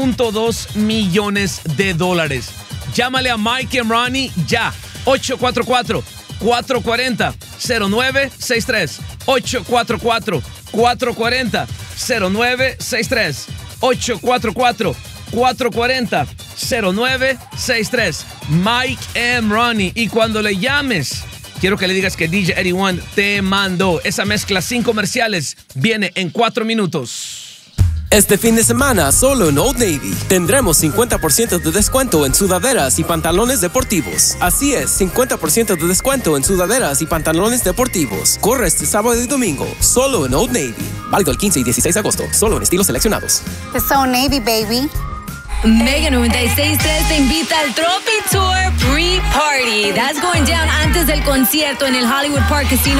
$2 millones. Llámale a Mike and Ronnie ya. 844-440-0963. 844-440-0963. 844-440-0963. Mike and Ronnie. Y cuando le llames, quiero que le digas que DJ 81 te mandó. Esa mezcla sin comerciales viene en 4 minutos. Este fin de semana, solo en Old Navy, tendremos 50% de descuento en sudaderas y pantalones deportivos. Así es, 50% de descuento en sudaderas y pantalones deportivos. Corre este sábado y domingo, solo en Old Navy. Válido el 15 y 16 de agosto, solo en estilos seleccionados. It's Old Navy, baby. Mega 96.3 te invita al Trophy Tour Pre-Party. That's going down antes del concierto en el Hollywood Park Casino